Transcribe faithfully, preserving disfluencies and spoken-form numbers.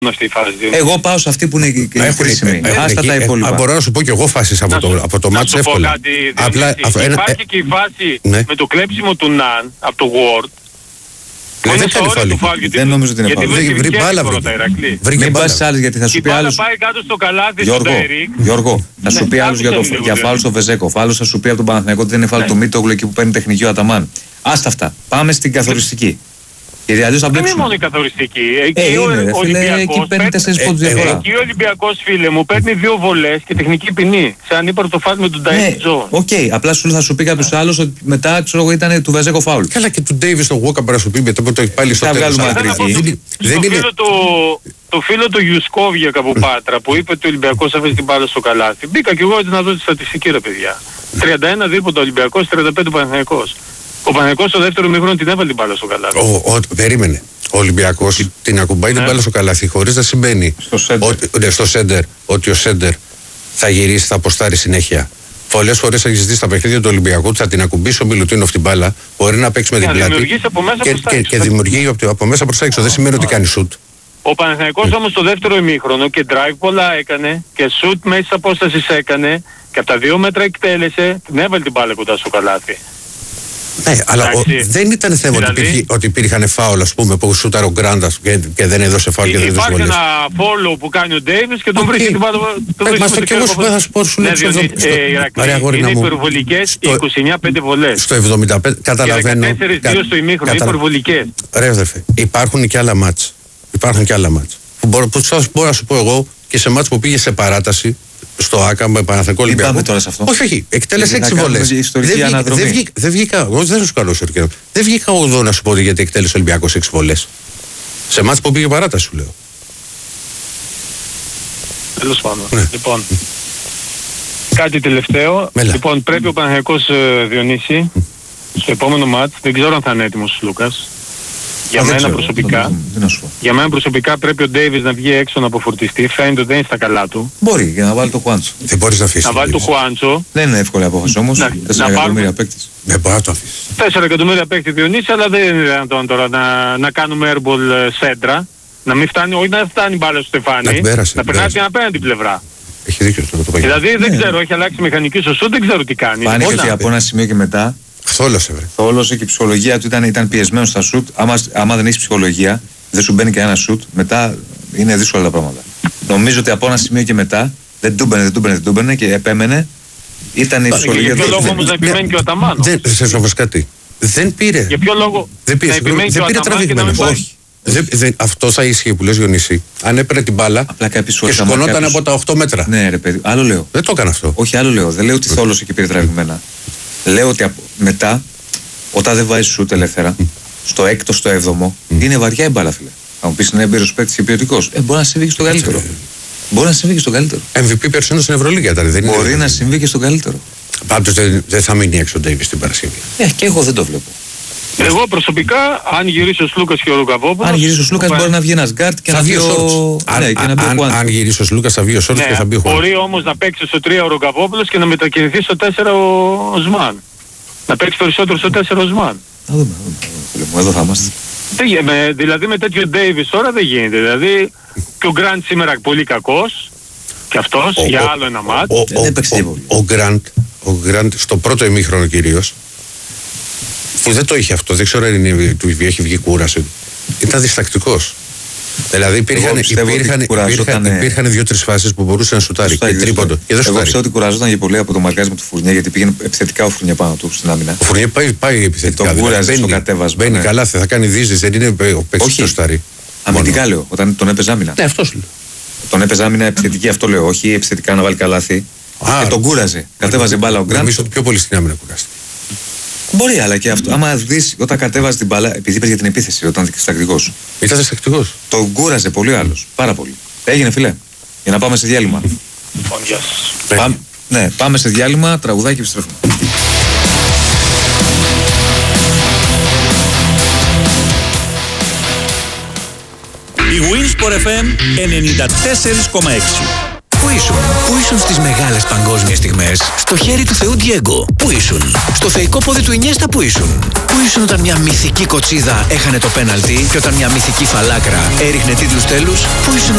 αυτή η φάση. Εγώ πάω σε αυτή που είναι η κρίσιμη. Άστα τα υπόλοιπα. Ε, μπορώ να σου πω και εγώ φάσεις από το, από το μάτς εύκολα. Απλά, υπάρχει και η φάση ναι. με το κλέψιμο του Ναν από το Ward. Ναι, δεν κάνει φάουλ. Δεν νομίζω ότι είναι φάουλ. Βρει μπάλα, μην πας άλλες γιατί θα σου πει άλλος. πάει κάτω στο καλάθι Γιώργο, Γιώργο, θα σου πει άλλος για φάουλ στο Βεζέκοφ. Άλλος θα σου πει από τον Παναθηναϊκό ότι δεν είναι φάουλ το Μίτογλου εκεί που παίρνει τεχνική ο Αταμάν. Άστα αυτά. Πάμε στην καθοριστική. Γιατί αλλιώς θα δεν μπλέξουμε. είναι μόνο η καθοριστική. Ε, εκεί, είναι, ο φίλε, εκεί παίρνει τέσσερις πόντους διαφορά. Εκεί ο Ολυμπιακός, φίλε μου, παίρνει δύο βολές και τεχνική ποινή. Σαν είπα το φάουλ με τον Ντάι Τζο. Οκ, απλά σου θα σου πει κάποιος άλλος ότι μετά ξέρω εγώ ήταν του Βεζέκο φάουλ. Καλά και του Ντέιβις στο Walker να σου πει μετά που το έχει πάλι στο τέλος. Το φίλο του Γιουσκόβια από Πάτρα που είπε ότι ο Ολυμπιακός έφερε την μπάλα στο καλάθι. Μπήκα και εγώ έτσι να δω τη στατιστική ρε παιδιά. τριάντα ένα δίποτο Ολυμπιακός, τριάντα πέντε Παναθηναϊκός. Ο Παναθηναϊκός στο δεύτερο μήχρονο την έβαλε την μπάλα στο καλάθι. Ο, ο, περίμενε. Ο Ολυμπιακός την ακουμπάει την μπάλα στο καλάθι χωρίς να συμβαίνει στο σέντερ ότι ο σέντερ θα γυρίσει, θα αποστάρει συνέχεια. Πολλές φορές έχεις δει στα παιχνίδια του Ολυμπιακού ότι θα την ακουμπήσει ο Μιλουτίνοφ την μπάλα, μπορεί να παίξει με την πλάτη και, και, και δημιουργεί από, από μέσα προς τα έξω. Δεν σημαίνει ότι κάνει σουτ. Ο Παναθηναϊκός όμως στο δεύτερο ημίχρονο και drive πολλά έκανε και σουτ μέσης απόστασης έκανε και από τα δύο μέτρα εκτέλεσε, την έβαλε την μπάλα κοντά στο καλάθι. Ναι, αλλά ο, δεν ήταν θέμα δηλαδή, ότι, υπήρχε, ότι υπήρχαν φάουλ, ας πούμε, που σούταρε ο Γκράντας και, και δεν έδωσε φάουλ και δεν έδωσε βολές. Υπάρχει ένα follow που κάνει ο Ντέιβις και τον βρίσκει την μπάλα. Μας το και εγώ σου θα σου πω, σου λέω είναι υπερβολικές οι είκοσι εννιά πέντε βολές. Στο εβδομήντα πέντε, καταλαβαίνω. Και δεκατέσσερις δύο στο ημίχρονο, υπερβολικές. Ρε αδερφέ, υπάρχουν και άλλα μάτς. Υπάρχουν και άλλα μάτς. Που μπορώ, που μπορώ να σου πω εγώ και σε μάτς που πήγε σε παράταση στο ΆΚΑ με Παναθηναϊκό Ολυμπιακό. Πάμε τώρα σε αυτό. Όχι, όχι. Εκτέλεσε έξι βολές. Δεν βγήκα. Εγώ δεν σου κάνω ιστορική. Δεν βγήκα εγώ εδώ να σου πω γιατί εκτέλεσε ο Ολυμπιακός έξι βολές. Σε μάτς που πήγε παράταση σου λέω. Τέλος πάντων. Ναι. Λοιπόν, κάτι τελευταίο. Μέλα. Λοιπόν, πρέπει ο Παναθηναϊκός Διονύση στο επόμενο μάτς, δεν ξέρω αν θα είναι έτοιμος ο Λούκας. Για μένα, ξέρω, προσωπικά, για μένα προσωπικά πρέπει ο Ντέιβις να βγει έξω να αποφορτιστεί. Φαίνεται ότι δεν είναι στα καλά του. Μπορεί για να βάλει το Χουάντσο. Δεν μπορείς να αφήσεις. Να βάλει το Χουάντσο. Δεν είναι εύκολη απόφαση όμως. τέσσερα εκατομμύρια παίκτης. Δεν μπορεί να το αφήσεις. τέσσερα εκατομμύρια παίκτη Διονύση, αλλά δεν είναι δυνατόν τώρα να, να κάνουμε airball σέντρα. Να μην φτάνει, όχι να φτάνει μπάλα στο στεφάνι. Να, πέρασε, να περνάει την απέναντι πλευρά. Έχει δίκιο αυτό το παιχνίδι. Δηλαδή δεν ναι. ξέρω, έχει αλλάξει μηχανική στο σούτ, δεν ξέρω τι κάνει. Φάνηκε ότι από ένα σημείο και μετά. Θόλωσε, βρε. Θόλωσε και η ψυχολογία του ήταν, ήταν πιεσμένο στα σουτ. Άμα, άμα δεν έχει ψυχολογία, δεν σου μπαίνει κανένα σουτ, μετά είναι δύσκολα τα πράγματα. Νομίζω ότι από ένα σημείο και μετά δεν του μπαινε, δεν του μπαινε, δεν του μπαινε και επέμενε. Ήταν η ψυχολογία του. Για ποιο λόγο όμως να επιμένει και ο Αταμάν. Δεν σε σοβαρά κάτι. Δεν πήρε. Για ποιο λόγο δεν πήρε, δεν πήρε τραβηγμένος. Όχι. Δεν, δεν, αυτό θα ίσχυε που λες Διονύση. Αν έπαιρνε την μπάλα και σκονόταν από τα οκτώ μέτρα. Ναι, ρε παιδί, άλλο λέω. Δεν το έκανε αυτό. Όχι, άλλο λέω. Δεν λέω ότι θόλωσε και πήρε τραβηγμένα. Λέω ότι από, μετά, όταν δεν βάζει σουτ ελεύθερα, mm. στο έκτο, στο έβδομο, mm. είναι βαριά η μπάλα, φίλε. Θα μου πει είναι έμπειρος παίκτης και ποιοτικός. Ε, μπορεί να συμβεί και στον καλύτερο. Ε, μπορεί να συμβεί και στον καλύτερο. εμ βι πι περσίνο στην Ευρωλίγα ήταν. Δεν μπορεί είναι... να συμβεί και στον καλύτερο. Πάντως δεν, δεν θα μείνει έξω ο Ντέιβις την Παρασκευή. Ε, και εγώ δεν το βλέπω. Εγώ προσωπικά, αν γυρίσει ο Σλούκας και ο Ρουκαβόπουλος. Αν γυρίσει ο Σλούκας μπορεί να βγει ένας γκάρτ και να βγει ο. Αν γυρίσει ο Σλούκας θα βγει ο Σόρτς και θα μπει ο Χουάντσο. Μπορεί όμως να παίξει στο τρία ο Ρουκαβόπουλος και να μετακινηθεί στο τέσσερα ο Σμάν. Να παίξει περισσότερο στο τέσσερα ο Σμάν. Να δούμε, να δούμε. Εδώ θα είμαστε. Δηλαδή με τέτοιο Ντέιβις τώρα δεν γίνεται. Δηλαδή και ο Γκραντ σήμερα πολύ κακός. Και αυτός ο, για άλλο ένα μάτ. Ο Γκραντ, ο Γκραντ στο πρώτο ημίχρονο κυρίως, που δεν το είχε αυτό, δεν ξέρω αν έχει βγει κούραση, ήταν διστακτικός. Δηλαδή υπήρχαν, υπήρχαν, υπήρχαν, υπήρχαν δύο-τρεις φάσεις που μπορούσε να σουτάρει και τρίποντο. Εγώ ξέρω ότι κουραζόταν και πολύ από το μαρκάρισμα του Φουρνιέ γιατί πήγαινε επιθετικά ο Φουρνιέ πάνω του στην άμυνα. Ο Φουρνιέ πάει, πάει επιθετικά. Τον κούραζε στο κατέβασμα. Μπαίνει καλά, θα κάνει δίζεις, δεν είναι ο παίκτης του στάρι. Αμυντικά λέω, όταν τον έπαιζε άμυνα. Ναι, αυτό λέω. Τον έπαιζε άμυνα επιθετική, αυτό λέω, όχι επιθετικά να βάλει καλάθι. Και τον κούραζε. Κατέβαζε μπάλα ο Γκραντ. Νομίζω ότι πιο πολύ στην άμυνα κουράστηκε. Μπορεί, αλλά και αυτό. Άμα δεις όταν κατέβαζε την μπάλα, επειδή είπες για την επίθεση, όταν ήταν διστακτικός. Ήταν διστακτικός. Τον κούραζε πολύ ο άλλος. Πάρα πολύ. Έγινε, φίλε. Για να πάμε σε διάλειμμα. Πάμε, ναι, πάμε σε διάλειμμα, τραγουδάκι και επιστρέφουμε. Η Winsport εφ εμ ενενήντα τέσσερα κόμμα έξι. Πού ήσουν? Πού ήσουν στις μεγάλες παγκόσμιες στιγμές? Στο χέρι του Θεού Διέγκο. Πού ήσουν? Στο θεϊκό πόδι του Ινιέστα. Πού ήσουν? Πού ήσουν όταν μια μυθική κοτσίδα έχανε το πέναλτι και όταν μια μυθική φαλάκρα έριχνε τίτλους τέλους? Πού ήσουν